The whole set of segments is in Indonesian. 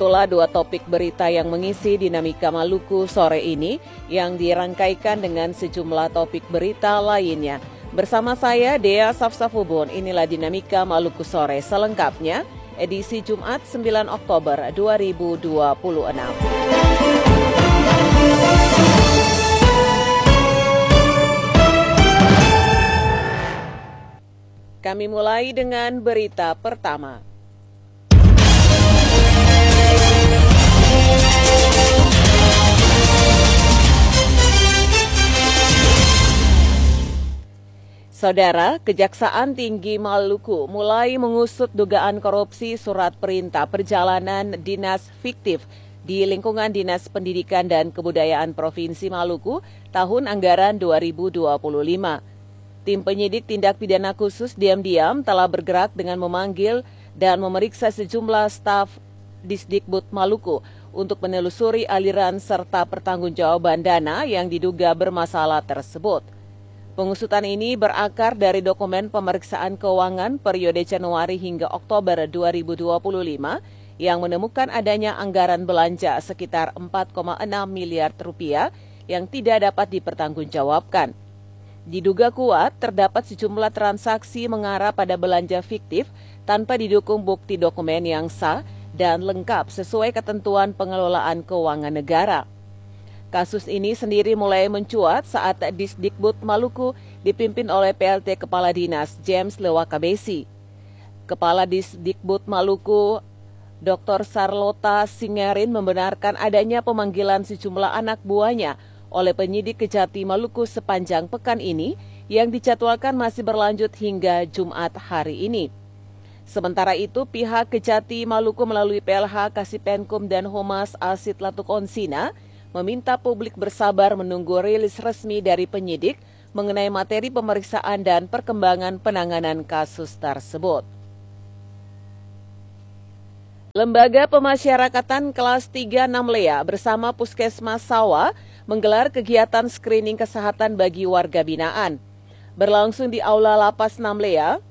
itulah dua topik berita yang mengisi Dinamika Maluku sore ini yang dirangkaikan dengan sejumlah topik berita lainnya. Bersama saya Dea Safsafubun, inilah Dinamika Maluku sore selengkapnya, edisi Jumat 9 Oktober 2026. Kami mulai dengan berita pertama. Saudara, Kejaksaan Tinggi Maluku mulai mengusut dugaan korupsi surat perintah perjalanan dinas fiktif di lingkungan Dinas Pendidikan dan Kebudayaan Provinsi Maluku tahun anggaran 2025. Tim penyidik tindak pidana khusus diam-diam telah bergerak dengan memanggil dan memeriksa sejumlah staf Disdikbud Maluku untuk menelusuri aliran serta pertanggungjawaban dana yang diduga bermasalah tersebut. Pengusutan ini berakar dari dokumen pemeriksaan keuangan periode Januari hingga Oktober 2025 yang menemukan adanya anggaran belanja sekitar 4,6 miliar rupiah yang tidak dapat dipertanggungjawabkan. Diduga kuat terdapat sejumlah transaksi mengarah pada belanja fiktif tanpa didukung bukti dokumen yang sah dan lengkap sesuai ketentuan pengelolaan keuangan negara. Kasus ini sendiri mulai mencuat saat Disdikbud Maluku dipimpin oleh PLT Kepala Dinas James Lewakabesi. Kepala Disdikbud Maluku, Dr. Sarlota Singarin membenarkan adanya pemanggilan sejumlah anak buahnya oleh penyidik Kejati Maluku sepanjang pekan ini yang dijadwalkan masih berlanjut hingga Jumat hari ini. Sementara itu, pihak Kejati Maluku melalui PLH Kasipenkum dan Humas Asit Latukonsina meminta publik bersabar menunggu rilis resmi dari penyidik mengenai materi pemeriksaan dan perkembangan penanganan kasus tersebut. Lembaga Pemasyarakatan kelas 3 Namlea bersama Puskesmas Sawa menggelar kegiatan screening kesehatan bagi warga binaan. Berlangsung di Aula Lapas Namlea,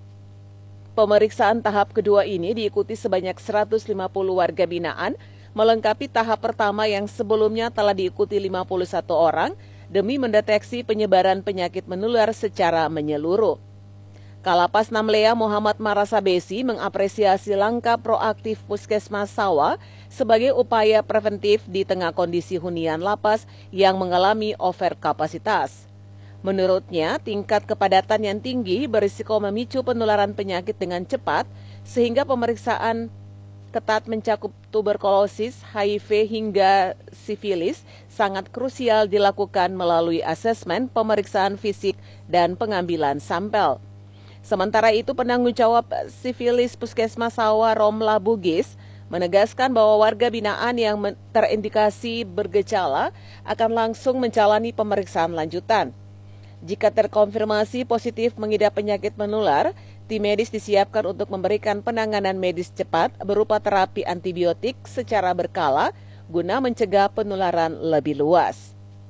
pemeriksaan tahap kedua ini diikuti sebanyak 150 warga binaan, melengkapi tahap pertama yang sebelumnya telah diikuti 51 orang demi mendeteksi penyebaran penyakit menular secara menyeluruh. Kalapas Namlea Muhammad Marasabesi mengapresiasi langkah proaktif Puskesmas Sawa sebagai upaya preventif di tengah kondisi hunian lapas yang mengalami overkapasitas. Menurutnya, tingkat kepadatan yang tinggi berisiko memicu penularan penyakit dengan cepat sehingga pemeriksaan ketat mencakup tuberkulosis, HIV hingga sifilis sangat krusial dilakukan melalui asesmen, pemeriksaan fisik, dan pengambilan sampel. Sementara itu, penanggung jawab sifilis Puskesmas Sawa Romla Bugis menegaskan bahwa warga binaan yang terindikasi bergejala akan langsung menjalani pemeriksaan lanjutan. Jika terkonfirmasi positif mengidap penyakit menular, tim medis disiapkan untuk memberikan penanganan medis cepat berupa terapi antibiotik secara berkala guna mencegah penularan lebih luas.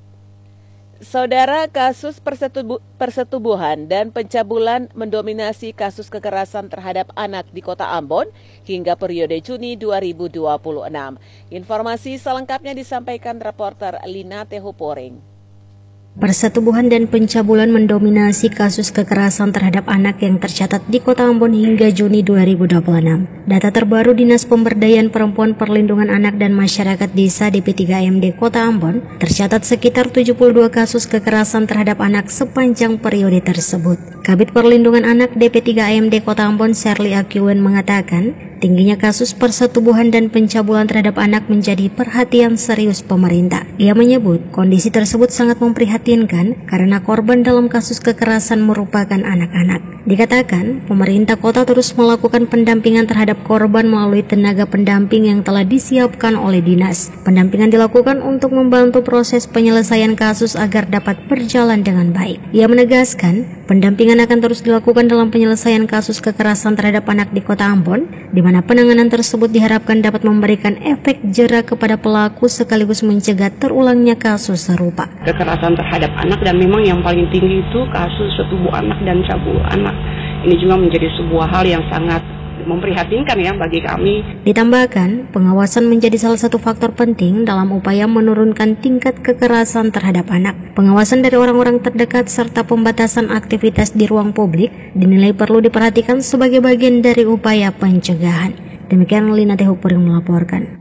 Saudara, kasus persetubuhan dan pencabulan mendominasi kasus kekerasan terhadap anak di Kota Ambon hingga periode Juni 2026. Informasi selengkapnya disampaikan reporter Lina Tehuporing. Persetubuhan dan pencabulan mendominasi kasus kekerasan terhadap anak yang tercatat di Kota Ambon hingga Juni 2026. Data terbaru Dinas Pemberdayaan Perempuan Perlindungan Anak dan Masyarakat Desa DP3AMD Kota Ambon tercatat sekitar 72 kasus kekerasan terhadap anak sepanjang periode tersebut. Kabid Perlindungan Anak DP3AMD Kota Ambon Sherly Akiwen mengatakan, tingginya kasus persetubuhan dan pencabulan terhadap anak menjadi perhatian serius pemerintah. Ia menyebut kondisi tersebut sangat memprihatinkan karena korban dalam kasus kekerasan merupakan anak-anak. Dikatakan, pemerintah kota terus melakukan pendampingan terhadap korban melalui tenaga pendamping yang telah disiapkan oleh dinas. Pendampingan dilakukan untuk membantu proses penyelesaian kasus agar dapat berjalan dengan baik. Ia menegaskan, pendampingan akan terus dilakukan dalam penyelesaian kasus kekerasan terhadap anak di Kota Ambon, di mana penanganan tersebut diharapkan dapat memberikan efek jera kepada pelaku sekaligus mencegah terulangnya kasus serupa. Kekerasan terhadap anak, dan memang yang paling tinggi itu kasus setubuh anak dan cabul anak. Ini juga menjadi sebuah hal yang sangat memprihatinkan ya bagi kami. Ditambahkan, pengawasan menjadi salah satu faktor penting dalam upaya menurunkan tingkat kekerasan terhadap anak. Pengawasan dari orang-orang terdekat serta pembatasan aktivitas di ruang publik dinilai perlu diperhatikan sebagai bagian dari upaya pencegahan. Demikian Lina Tehupur yang melaporkan.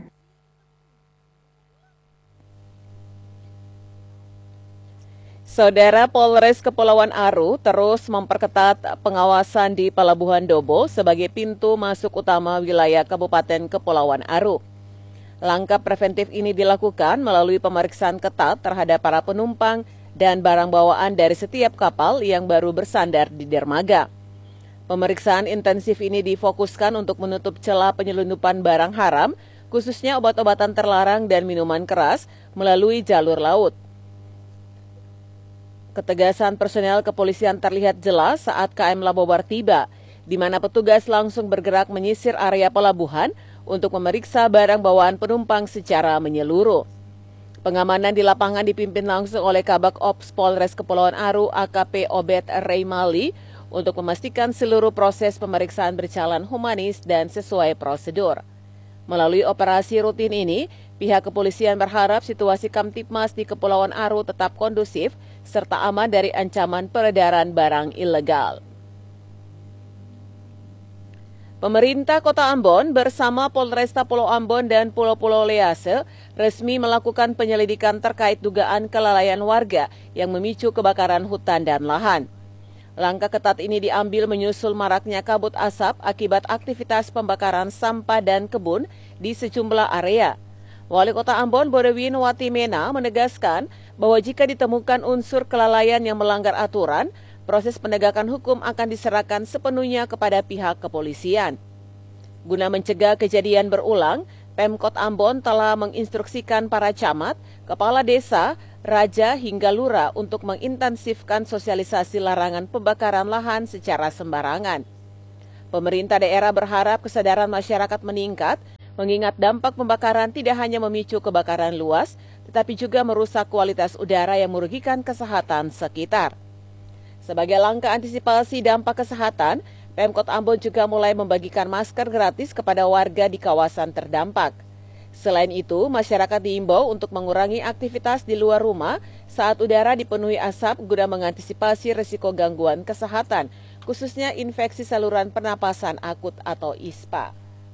Saudara, Polres Kepulauan Aru terus memperketat pengawasan di Pelabuhan Dobo sebagai pintu masuk utama wilayah Kabupaten Kepulauan Aru. Langkah preventif ini dilakukan melalui pemeriksaan ketat terhadap para penumpang dan barang bawaan dari setiap kapal yang baru bersandar di dermaga. Pemeriksaan intensif ini difokuskan untuk menutup celah penyelundupan barang haram, khususnya obat-obatan terlarang dan minuman keras melalui jalur laut. Ketegasan personel kepolisian terlihat jelas saat KM Labobar tiba, di mana petugas langsung bergerak menyisir area pelabuhan untuk memeriksa barang bawaan penumpang secara menyeluruh. Pengamanan di lapangan dipimpin langsung oleh Kabak Ops Polres Kepulauan Aru AKP Obed Reymali untuk memastikan seluruh proses pemeriksaan berjalan humanis dan sesuai prosedur. Melalui operasi rutin ini, pihak kepolisian berharap situasi Kamtipmas di Kepulauan Aru tetap kondusif serta aman dari ancaman peredaran barang ilegal. Pemerintah Kota Ambon bersama Polresta Pulau Ambon dan Pulau-Pulau Lease resmi melakukan penyelidikan terkait dugaan kelalaian warga yang memicu kebakaran hutan dan lahan. Langkah ketat ini diambil menyusul maraknya kabut asap akibat aktivitas pembakaran sampah dan kebun di sejumlah area. Wali Kota Ambon Bodewin Watimena menegaskan bahwa jika ditemukan unsur kelalaian yang melanggar aturan, proses penegakan hukum akan diserahkan sepenuhnya kepada pihak kepolisian. Guna mencegah kejadian berulang, Pemkot Ambon telah menginstruksikan para camat, kepala desa, raja hingga lurah untuk mengintensifkan sosialisasi larangan pembakaran lahan secara sembarangan. Pemerintah daerah berharap kesadaran masyarakat meningkat, mengingat dampak pembakaran tidak hanya memicu kebakaran luas, tetapi juga merusak kualitas udara yang merugikan kesehatan sekitar. Sebagai langkah antisipasi dampak kesehatan, Pemkot Ambon juga mulai membagikan masker gratis kepada warga di kawasan terdampak. Selain itu, masyarakat diimbau untuk mengurangi aktivitas di luar rumah saat udara dipenuhi asap guna mengantisipasi risiko gangguan kesehatan, khususnya infeksi saluran pernapasan akut atau ISPA.